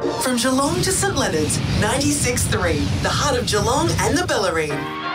From Geelong to St Leonard's, 96.3, the heart of Geelong and the Bellarine.